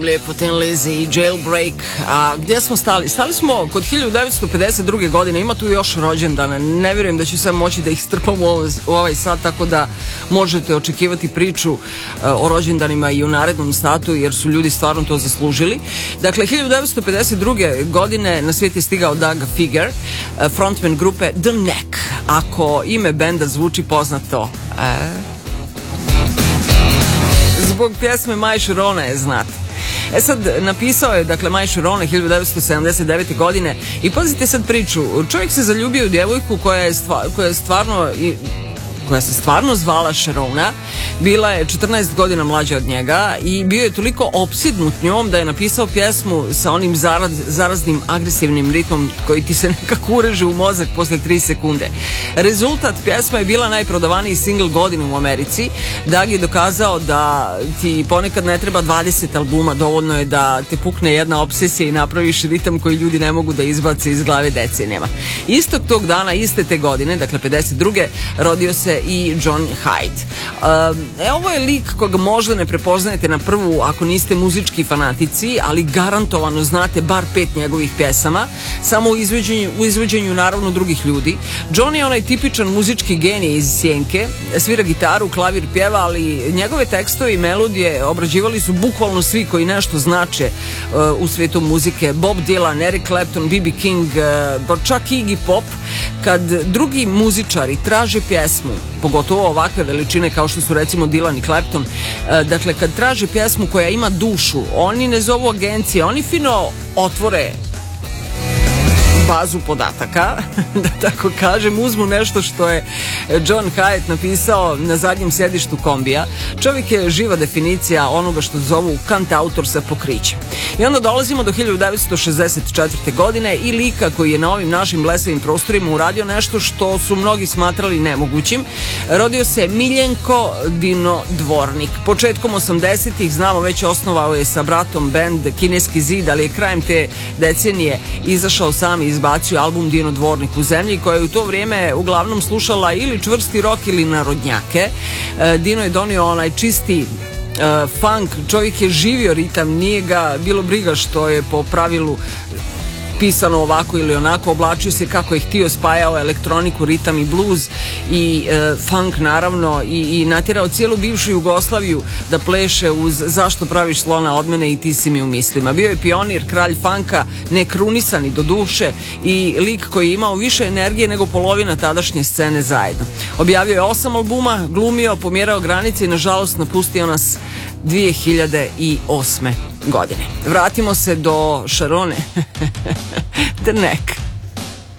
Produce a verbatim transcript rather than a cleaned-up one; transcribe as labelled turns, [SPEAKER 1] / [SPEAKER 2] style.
[SPEAKER 1] lijepo Tin Lizzy i Jailbreak. A gdje smo stali? Stali smo kod hiljadu devetsto pedeset druge. godine. Ima tu još rođendana. Ne vjerujem da ću sad moći da ih strpam u, ovo, u ovaj sat, tako da možete očekivati priču uh, o rođendanima i u narednom satu, jer su ljudi stvarno to zaslužili. Dakle, hiljadu devetsto pedeset druge. godine na svijet je stigao Doug Figger, uh, frontman grupe The Knack. Ako ime benda zvuči poznato, e? Zbog pjesme My Sharona je znate. E sad, napisao je, dakle, My Sharona hiljadu devetsto sedamdeset devete. godine i pazite sad priču. Čovjek se zaljubio u djevojku koja je, stva, koja je stvarno... I, koja se stvarno zvala Sharona, bila je četrnaest godina mlađa od njega i bio je toliko opsidnut njom da je napisao pjesmu sa onim zaraz, zaraznim agresivnim ritmom koji ti se nekako ureže u mozak posle tri sekunde. Rezultat, pjesma je bila najprodavaniji singl godine u Americi. Doug je dokazao da ti ponekad ne treba dvadeset albuma, dovoljno je da te pukne jedna obsesija i napraviš ritam koji ljudi ne mogu da izbace iz glave decenijama. Istog tog dana, iste te godine, dakle pedeset druge. rodio se i John Hyde. E, ovo je lik koga možda ne prepoznajete na prvu ako niste muzički fanatici, ali garantovano znate bar pet njegovih pjesama, samo u izvođenju, u izvođenju naravno drugih ljudi. John je onaj tipičan muzički genij iz Sjenke, svira gitaru, klavir, pjeva, ali njegove tekstove i melodije obrađivali su bukvalno svi koji nešto znače uh, u svijetu muzike. Bob Dylan, Eric Clapton, B B King, uh, čak Iggy Pop. Kad drugi muzičari traže pjesmu, pogotovo ovakve veličine kao što su recimo Dylan i Clapton, dakle kad traže pjesmu koja ima dušu, oni ne zovu agencije, oni fino otvore bazu podataka, da tako kažem, uzmu nešto što je John Hyde napisao na zadnjem sjedištu kombija. Čovjek je živa definicija onoga što zovu kantautor sa pokrićem. I onda dolazimo do hiljadu devetsto šezdeset četvrte. godine i lika koji je na ovim našim blesavim prostorima uradio nešto što su mnogi smatrali nemogućim. Rodio se Miljenko Dino Dvornik. Početkom osamdesetih, znamo, već osnovao je sa bratom bend Kineski zid, ali je krajem te decenije izašao sam i izbacio album Dino Dvornik u zemlji, koja je u to vrijeme uglavnom slušala ili čvrsti rock ili narodnjake. Dino je donio onaj čisti Uh, funk, čovjek je živio ritam, nije ga bilo briga što je po pravilu pisano ovako ili onako, oblačio se kako je htio, spajao elektroniku, ritam i blues i e, funk naravno i, i natjerao cijelu bivšu Jugoslaviju da pleše uz Zašto praviš slona od mene i Ti si mi u mislima. Bio je pionir, kralj funka, ne krunisani do duše i lik koji je imao više energije nego polovina tadašnje scene zajedno. Objavio je osam albuma, glumio, pomjerao granice i nažalost napustio nas dvije hiljade osme. godine. Vratimo se do Sharone. The Knack.